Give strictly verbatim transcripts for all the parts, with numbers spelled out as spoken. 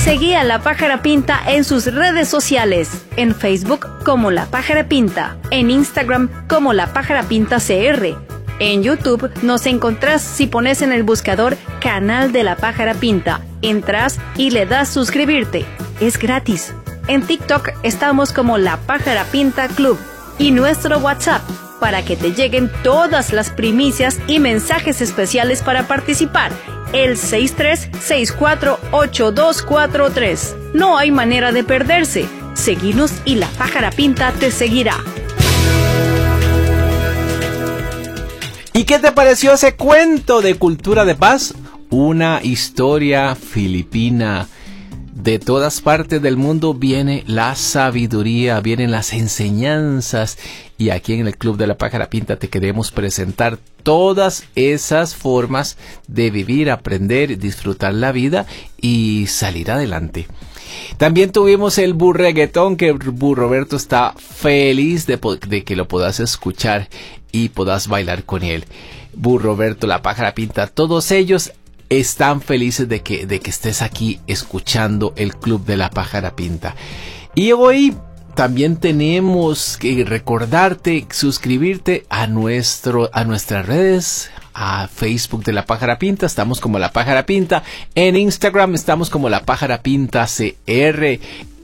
Seguí a La Pájara Pinta en sus redes sociales, en Facebook como La Pájara Pinta, en Instagram como La Pájara Pinta C R. En YouTube nos encontrás si pones en el buscador Canal de La Pájara Pinta. Entras y le das suscribirte. Es gratis. En TikTok estamos como La Pájara Pinta Club. Y nuestro WhatsApp, para que te lleguen todas las primicias y mensajes especiales para participar. El seis tres seis cuatro ocho dos cuatro tres. No hay manera de perderse. Seguinos y La Pájara Pinta te seguirá. ¿Y qué te pareció ese cuento de Cultura de Paz? Una historia filipina. De todas partes del mundo viene la sabiduría, vienen las enseñanzas. Y aquí en el Club de La Pájara Pinta te queremos presentar todas esas formas de vivir, aprender, disfrutar la vida y salir adelante. También tuvimos el burreguetón, que Burroberto está feliz de, de que lo puedas escuchar y puedas bailar con él. Burroberto, La Pájara Pinta, todos ellos están felices de que, de que estés aquí escuchando el Club de La Pájara Pinta. Y hoy también tenemos que recordarte suscribirte a, nuestro, a nuestras redes, a Facebook de La Pájara Pinta, estamos como La Pájara Pinta, en Instagram estamos como La Pájara Pinta C R,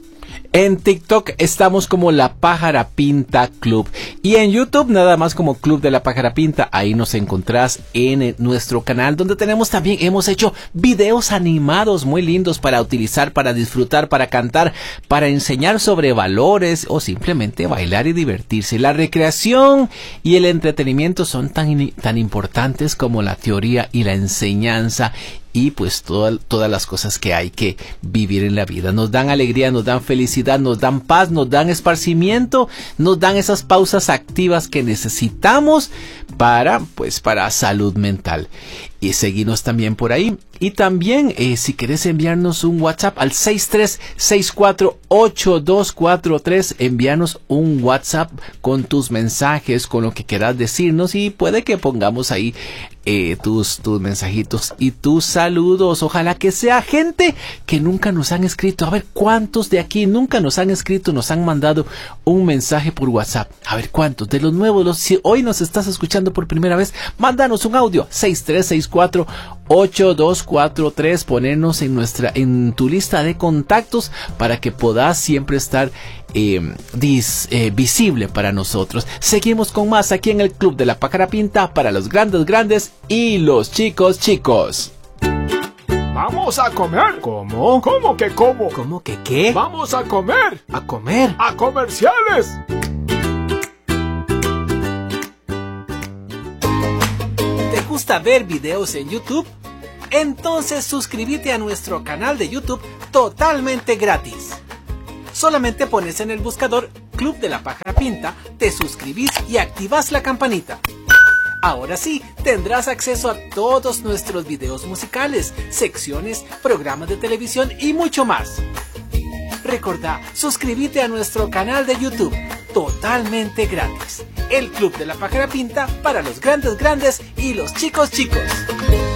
en TikTok estamos como La Pájara Pinta Club y en YouTube nada más como Club de La Pájara Pinta. Ahí nos encontrás en nuestro canal, donde tenemos también, hemos hecho videos animados muy lindos para utilizar, para disfrutar, para cantar, para enseñar sobre valores o simplemente bailar y divertirse. La recreación y el entretenimiento son tan, tan importantes como la teoría y la enseñanza. Y pues toda, todas las cosas que hay que vivir en la vida. Nos dan alegría, nos dan felicidad, nos dan paz, nos dan esparcimiento, nos dan esas pausas activas que necesitamos para, pues, para salud mental. Y seguimos también por ahí. Y también, eh, si querés enviarnos un WhatsApp al seis tres seis cuatro ocho dos cuatro tres, envíanos un WhatsApp con tus mensajes, con lo que quieras decirnos, y puede que pongamos ahí eh, tus, tus mensajitos y tus saludos. Ojalá que sea gente que nunca nos han escrito. A ver, ¿cuántos de aquí nunca nos han escrito, nos han mandado un mensaje por WhatsApp? A ver, ¿cuántos? De los nuevos, los, si hoy nos estás escuchando por primera vez, mándanos un audio, seis tres seis cuatro ocho dos cuatro tres, ponernos en nuestra, en tu lista de contactos para que puedas siempre estar eh, dis, eh, visible para nosotros. Seguimos con más aquí en el Club de La Pájara Pinta, para los grandes grandes y los chicos chicos. ¡Vamos a comer! ¿Cómo? ¿Cómo que cómo? ¿Cómo que qué? ¡Vamos a comer! ¿A comer? ¡A comerciales! ¿Te gusta ver videos en YouTube? Entonces suscríbete a nuestro canal de YouTube totalmente gratis. Solamente pones en el buscador Club de La Pájara Pinta, te suscribís y activas la campanita. Ahora sí, tendrás acceso a todos nuestros videos musicales, secciones, programas de televisión y mucho más. Recordá, suscríbete a nuestro canal de YouTube totalmente gratis. El Club de La Pájara Pinta, para los grandes grandes y los chicos chicos.